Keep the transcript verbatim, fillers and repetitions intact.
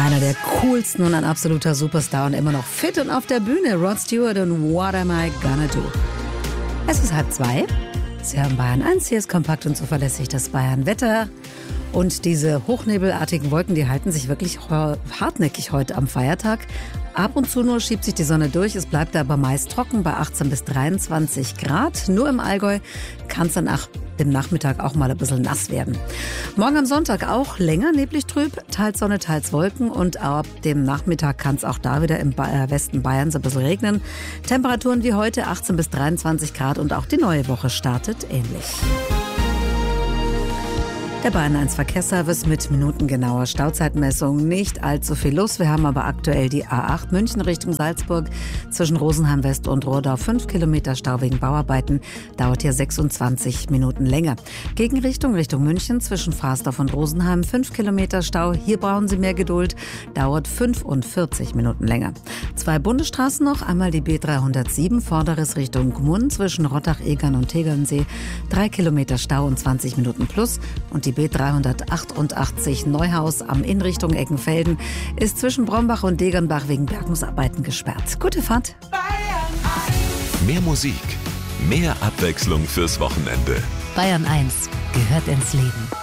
Einer der coolsten und ein absoluter Superstar und immer noch fit und auf der Bühne. Rod Stewart und What Am I Gonna Do? Es ist halb zwei. Sie haben Bayern eins. Hier ist kompakt und zuverlässig das Bayern-Wetter. Und diese hochnebelartigen Wolken, die halten sich wirklich hartnäckig heute am Feiertag. Ab und zu nur schiebt sich die Sonne durch. Es bleibt aber meist trocken bei achtzehn bis dreiundzwanzig Grad. Nur im Allgäu kann es dann nach dem Nachmittag auch mal ein bisschen nass werden. Morgen am Sonntag auch länger neblig trüb, teils Sonne, teils Wolken. Und ab dem Nachmittag kann es auch da wieder im Westen Bayerns ein bisschen regnen. Temperaturen wie heute achtzehn bis dreiundzwanzig Grad und auch die neue Woche startet ähnlich. Der Bayern eins Verkehrsservice mit minutengenauer Stauzeitmessung. Nicht allzu viel los. Wir haben aber aktuell die A acht München Richtung Salzburg zwischen Rosenheim West und Rodau. Fünf Kilometer Stau wegen Bauarbeiten. Dauert hier sechsundzwanzig Minuten länger. Gegenrichtung Richtung München zwischen Frasdorf und Rosenheim. Fünf Kilometer Stau. Hier brauchen Sie mehr Geduld. Dauert fünfundvierzig Minuten länger. Zwei Bundesstraßen noch. Einmal die B dreihundertsieben Vorderes Richtung Gmund zwischen Rottach-Egern und Tegernsee. Drei Kilometer Stau und zwanzig Minuten plus. Und die B dreihundertachtundachtzig Neuhaus am in Richtung Eckenfelden ist zwischen Brombach und Degernbach wegen Bergungsarbeiten gesperrt. Gute Fahrt. Mehr Musik, mehr Abwechslung fürs Wochenende. Bayern eins gehört ins Leben.